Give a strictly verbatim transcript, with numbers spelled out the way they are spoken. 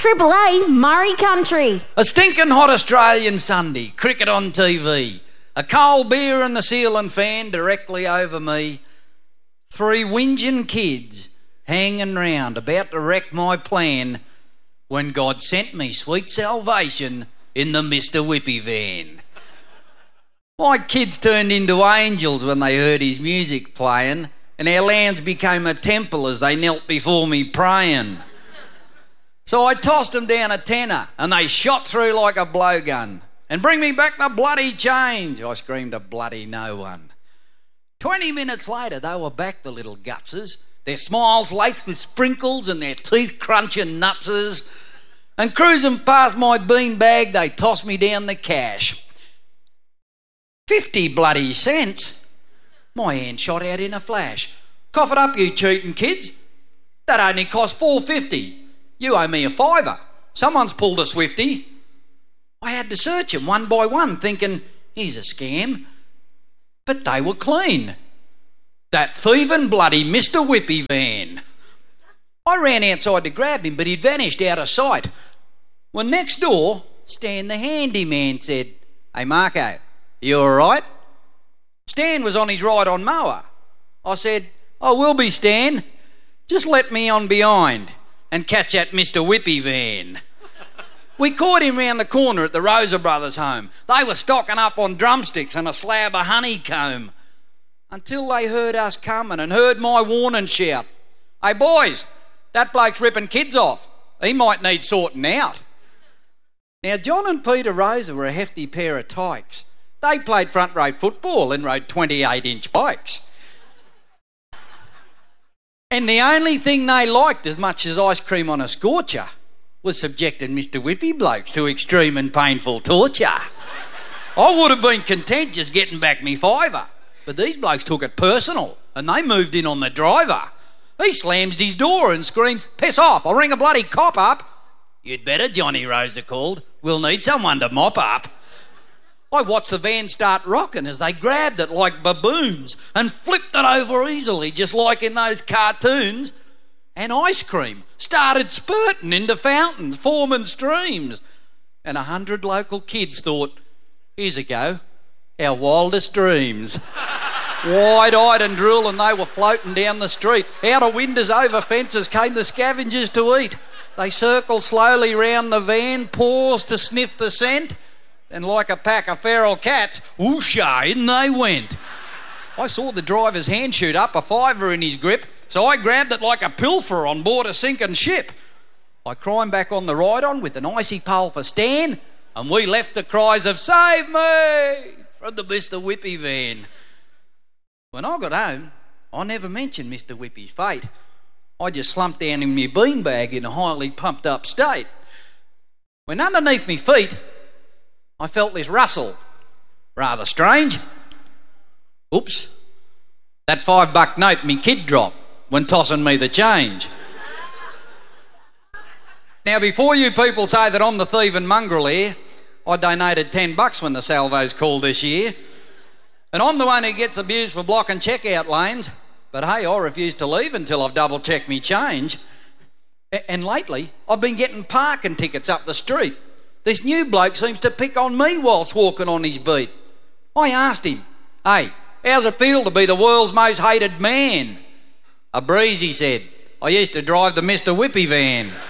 Triple A Murray Country. A stinking hot Australian Sunday, cricket on T V, a cold beer and the ceiling fan directly over me, three whinging kids hanging round about to wreck my plan when God sent me sweet salvation in the Mister Whippy van. My kids turned into angels when they heard his music playing, and our lounge became a temple as they knelt before me praying. So I tossed them down a tenner and they shot through like a blowgun. And bring me back the bloody change, I screamed to bloody no one. Twenty minutes later they were back, the little gutses, their smiles laced with sprinkles and their teeth crunching nutses. And cruising past my beanbag they tossed me down the cash. Fifty bloody cents? My hand shot out in a flash. Cough it up, you cheating kids. That only cost four fifty. You owe me a fiver. Someone's pulled a Swifty. I had to search them one by one, thinking, here's a scam. But they were clean. That thieving bloody Mister Whippy van. I ran outside to grab him, but he'd vanished out of sight. When next door, Stan the handyman said, "Hey Marco, you all right?" Stan was on his ride-on mower. I said, "I will be, Stan. Just let me on behind and catch that Mister Whippy van." We caught him round the corner at the Rosa Brothers home. They were stocking up on drumsticks and a slab of honeycomb until they heard us coming and heard my warning shout, "Hey boys, that bloke's ripping kids off. He might need sorting out." Now John and Peter Rosa were a hefty pair of tykes. They played front row football and rode twenty-eight inch bikes. And the only thing they liked as much as ice cream on a scorcher was subjecting Mister Whippy blokes to extreme and painful torture. I would have been content just getting back me fiver, but these blokes took it personal and they moved in on the driver. He slams his door and screams, "Piss off, I'll ring a bloody cop up." "You'd better," Johnny Rosa called. "We'll need someone to mop up." I watched the van start rocking as they grabbed it like baboons and flipped it over easily, just like in those cartoons. And ice cream started spurting into fountains, forming streams. And a hundred local kids thought, here's a go, our wildest dreams. Wide-eyed and drooling, they were floating down the street. Out of windows, over fences came the scavengers to eat. They circled slowly round the van, paused to sniff the scent, and like a pack of feral cats, whoosha, in they went. I saw the driver's hand shoot up, a fiver in his grip, so I grabbed it like a pilferer on board a sinking ship. I climbed back on the ride-on with an icy pole for Stan, and we left the cries of "Save me!" from the Mister Whippy van. When I got home, I never mentioned Mister Whippy's fate. I just slumped down in my beanbag in a highly pumped up state. When underneath me feet, I felt this rustle. Rather strange. Oops. That five buck note me kid dropped when tossing me the change. Now, before you people say that I'm the thieving mongrel here, I donated ten bucks when the salvos called this year. And I'm the one who gets abused for blocking checkout lanes. But hey, I refuse to leave until I've double-checked me change. A- and lately, I've been getting parking tickets up the street. This new bloke seems to pick on me whilst walking on his beat. I asked him, "Hey, how's it feel to be the world's most hated man?" "A breeze," he said. "I used to drive the Mister Whippy van."